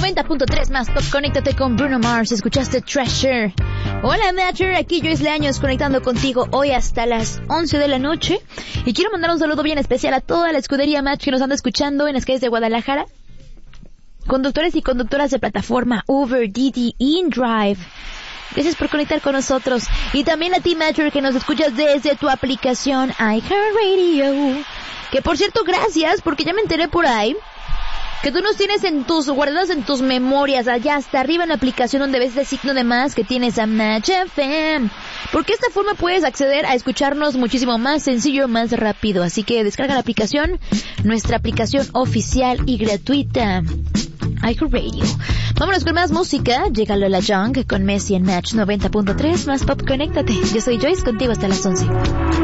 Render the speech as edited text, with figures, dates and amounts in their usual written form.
90.3 más top. Conéctate con Bruno Mars. Escuchaste Treasure. Hola Matcher, aquí Joyce Leaños conectando contigo hoy hasta las 11 de la noche. Y quiero mandar un saludo bien especial a toda la escudería Match que nos anda escuchando en las calles de Guadalajara. Conductores y conductoras de plataforma Uber, Didi, InDrive. Gracias por conectar con nosotros. Y también a ti, Matcher, que nos escuchas desde tu aplicación iHeartRadio. Que por cierto, gracias, porque ya me enteré por ahí que tú nos tienes guardados en tus memorias, allá hasta arriba en la aplicación donde ves ese signo de más que tienes a Match FM. Porque de esta forma puedes acceder a escucharnos muchísimo más sencillo, más rápido. Así que descarga la aplicación, nuestra aplicación oficial y gratuita, iHeartRadio. Vámonos con más música. Llega Lola Young con Messi en Match 90.3 más pop. Conéctate. Yo soy Joyce, contigo hasta las 11.